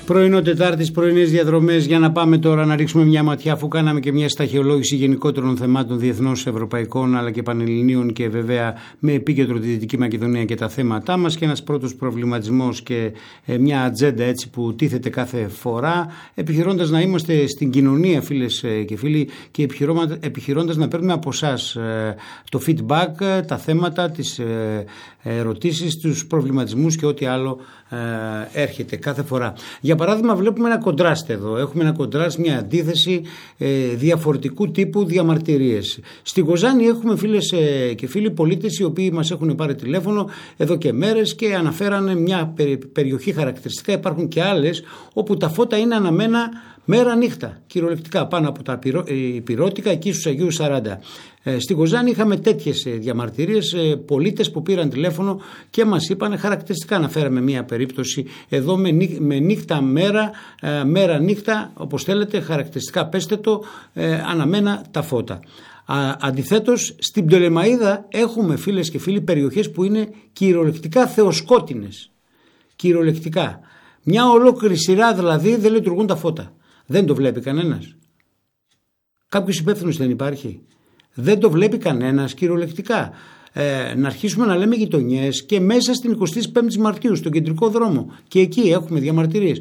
Πρωινό Τετάρτης, πρωινές διαδρομές, για να πάμε τώρα να ρίξουμε μια ματιά, αφού κάναμε και μια σταχυολόγηση γενικότερων θεμάτων διεθνώς, ευρωπαϊκών αλλά και πανελληνίων, και βέβαια με επίκεντρο τη Δυτική Μακεδονία και τα θέματά μας, και ένας πρώτος προβληματισμός και μια ατζέντα έτσι που τίθεται κάθε φορά, επιχειρώντας να είμαστε στην κοινωνία, φίλες και φίλοι, και επιχειρώντας να παίρνουμε από εσάς το feedback, τα θέματα, τις ερωτήσεις, τους προβληματισμούς και ό,τι άλλο έρχεται κάθε φορά. Για παράδειγμα, βλέπουμε ένα κοντράστ εδώ. Έχουμε ένα κοντράστ, μια αντίθεση διαφορετικού τύπου διαμαρτυρίες. Στην Κοζάνη έχουμε, φίλες και φίλοι, πολίτες οι οποίοι μας έχουν πάρει τηλέφωνο εδώ και μέρες και αναφέρανε μια περιοχή χαρακτηριστικά. Υπάρχουν και άλλες όπου τα φώτα είναι αναμένα μέρα νύχτα, κυριολεκτικά, πάνω από τα Υπηρώτικα, εκεί στους Αγίους 40. Στην Κοζάνη είχαμε τέτοιες διαμαρτυρίες, πολίτες που πήραν τηλέφωνο και μας είπαν χαρακτηριστικά. Αναφέραμε μια περίπτωση εδώ με νύχτα μέρα νύχτα, όπως θέλετε, χαρακτηριστικά πέστε το, αναμένα τα φώτα. Αντιθέτως, στην Πτολεμαΐδα έχουμε, φίλες και φίλοι, περιοχές που είναι κυριολεκτικά θεοσκότεινες. Κυριολεκτικά. Μια ολόκληρη σειρά δηλαδή δεν λειτουργούν τα φώτα. Δεν το βλέπει κανένας. Κάποιος υπεύθυνος δεν υπάρχει. Δεν το βλέπει κανένας κυριολεκτικά. Να αρχίσουμε να λέμε γειτονιές και μέσα στην 25η Μαρτίου στον κεντρικό δρόμο, και εκεί έχουμε διαμαρτυρίες.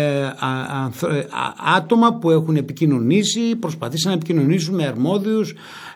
Άτομα που έχουν επικοινωνήσει, προσπαθήσαν να επικοινωνήσουν με αρμόδιους,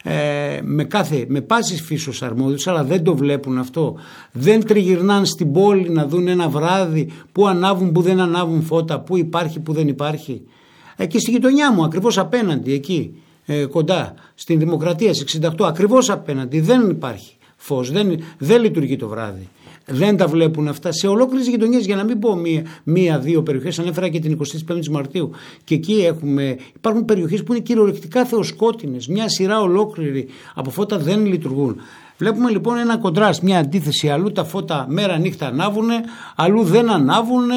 με πάσης φύσεως αρμόδιους, αλλά δεν το βλέπουν αυτό. Δεν τριγυρνάν στην πόλη να δουν ένα βράδυ που ανάβουν, που δεν ανάβουν φώτα, που υπάρχει, που δεν υπάρχει. Και στη γειτονιά μου, ακριβώς απέναντι εκεί, κοντά στην Δημοκρατία, 68, ακριβώς απέναντι, δεν υπάρχει φως, δεν λειτουργεί το βράδυ. Δεν τα βλέπουν αυτά σε ολόκληρες γειτονιές, για να μην πω μία-δύο περιοχές. Ανέφερα και την 25η Μαρτίου, και εκεί υπάρχουν περιοχές που είναι κυριολεκτικά θεοσκότεινες. Μια σειρά ολόκληρη από φώτα δεν λειτουργούν. Βλέπουμε λοιπόν ένα κοντράστ, μια αντίθεση. Αλλού τα φώτα μέρα νύχτα ανάβουνε, αλλού δεν ανάβουνε,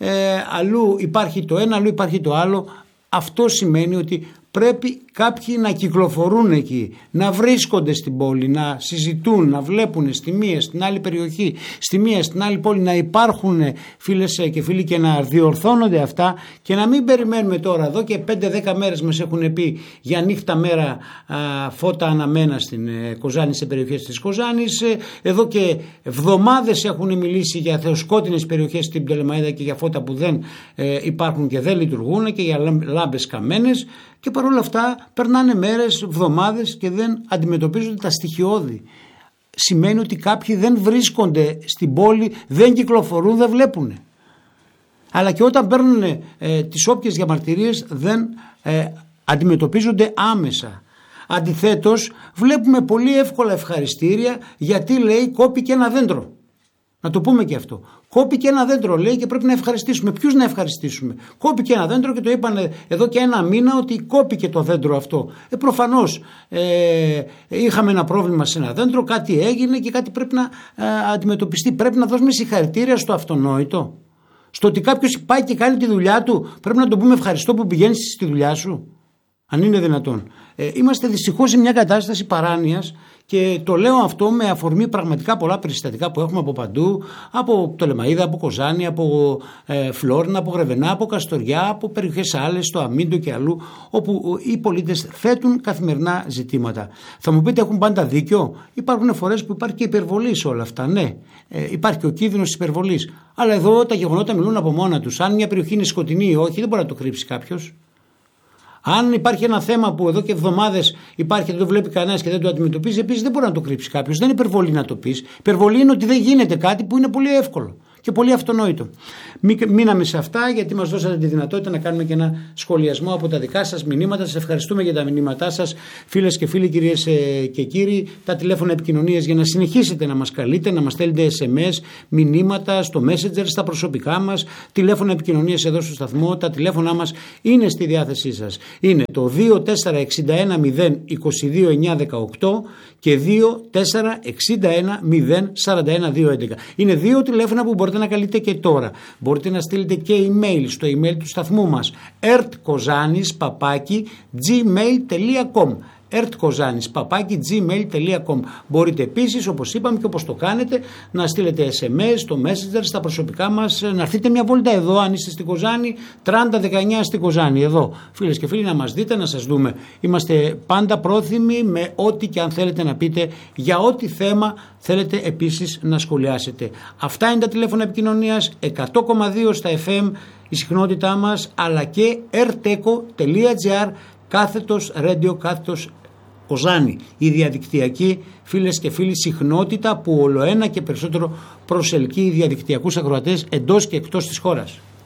αλλού υπάρχει το ένα, αλλού υπάρχει το άλλο. Αυτό σημαίνει ότι πρέπει κάποιοι να κυκλοφορούν εκεί, να βρίσκονται στην πόλη, να συζητούν, να βλέπουν στη μία, στην άλλη περιοχή, στη μία, στην άλλη πόλη, να υπάρχουν, φίλες και φίλοι, και να διορθώνονται αυτά, και να μην περιμένουμε τώρα. Εδώ και 5-10 μέρες μας έχουν πει για νύχτα μέρα φώτα αναμένα στην Κοζάνη, σε περιοχές της Κοζάνης. Εδώ και εβδομάδες έχουν μιλήσει για θεοσκότεινες περιοχές στην Πτολεμαΐδα και για φώτα που δεν υπάρχουν και δεν λειτουργούν, και για λάμπες καμένες. Και παρόλα αυτά περνάνε μέρες, εβδομάδες και δεν αντιμετωπίζονται τα στοιχειώδη. Σημαίνει ότι κάποιοι δεν βρίσκονται στην πόλη, δεν κυκλοφορούν, δεν βλέπουν. Αλλά και όταν παίρνουν τις όποιες διαμαρτυρίες δεν αντιμετωπίζονται άμεσα. Αντιθέτως, βλέπουμε πολύ εύκολα ευχαριστήρια, γιατί λέει κόπηκε ένα δέντρο. Να το πούμε και αυτό. Κόπηκε ένα δέντρο, λέει, και πρέπει να ευχαριστήσουμε. Ποιους να ευχαριστήσουμε? Κόπηκε ένα δέντρο και το είπαν εδώ και ένα μήνα ότι κόπηκε το δέντρο αυτό. Προφανώς είχαμε ένα πρόβλημα σε ένα δέντρο, κάτι έγινε και κάτι πρέπει να αντιμετωπιστεί. Πρέπει να δώσουμε συγχαρητήρια στο αυτονόητο. Στο ότι κάποιος πάει και κάνει τη δουλειά του, πρέπει να τον πούμε ευχαριστώ που πηγαίνεις στη δουλειά σου. Αν είναι δυνατόν. Είμαστε δυστυχώς σε μια κατάσταση παράνοιας, και το λέω αυτό με αφορμή πραγματικά πολλά περιστατικά που έχουμε από παντού, από Πτολεμαΐδα, από Κοζάνη, από Φλόρινα, από Γρεβενά, από Καστοριά, από περιοχές άλλες, στο Αμίντο και αλλού, όπου οι πολίτες θέτουν καθημερινά ζητήματα. Θα μου πείτε, έχουν πάντα δίκιο? Υπάρχουν φορές που υπάρχει και υπερβολή σε όλα αυτά. Ναι, υπάρχει ο κίνδυνος της υπερβολής. Αλλά εδώ τα γεγονότα μιλούν από μόνα τους. Αν μια περιοχή είναι σκοτεινή ή όχι, δεν μπορεί να το κρύψει κάποιος. Αν υπάρχει ένα θέμα που εδώ και εβδομάδες υπάρχει και δεν το βλέπει κανένας και δεν το αντιμετωπίζει, επίσης δεν μπορεί να το κρύψει κάποιος. Δεν είναι υπερβολή να το πεις. Υπερβολή είναι ότι δεν γίνεται κάτι που είναι πολύ εύκολο και πολύ αυτονόητο. Μείναμε σε αυτά, γιατί μας δώσατε τη δυνατότητα να κάνουμε και ένα σχολιασμό από τα δικά σας μηνύματα. Σας ευχαριστούμε για τα μηνύματά σας, φίλες και φίλοι, κυρίες και κύριοι. Τα τηλέφωνα επικοινωνίας για να συνεχίσετε να μας καλείτε, να μας στέλνετε SMS, μηνύματα στο Messenger, στα προσωπικά μας. Τηλέφωνα επικοινωνίας εδώ στο σταθμό. Τα τηλέφωνά μας είναι στη διάθεσή σας. Είναι το 2461 022 918 και 2461 041 211. Είναι δύο τηλέφωνα που μπορείτε να καλείτε και τώρα. Μπορείτε να στείλετε και email στο email του σταθμού μας ertkozanis@gmail.com ertkozanis@gmail.com. Μπορείτε επίσης, όπως είπαμε και όπως το κάνετε, να στείλετε SMS στο Messenger, στα προσωπικά μας, να έρθετε μια βόλτα εδώ, αν είστε στην Κοζάνη, 3019 στην Κοζάνη, εδώ. Φίλες και φίλοι, να μας δείτε, να σας δούμε. Είμαστε πάντα πρόθυμοι με ό,τι και αν θέλετε να πείτε, για ό,τι θέμα θέλετε επίσης να σχολιάσετε. Αυτά είναι τα τηλέφωνα επικοινωνίας, 100,2 στα FM η συχνότητά μας, αλλά και erteco.gr /radio Κοζάνη, η διαδικτυακή, φίλες και φίλοι, συχνότητα που ολοένα και περισσότερο προσελκύει διαδικτυακούς ακροατές εντός και εκτός της χώρας.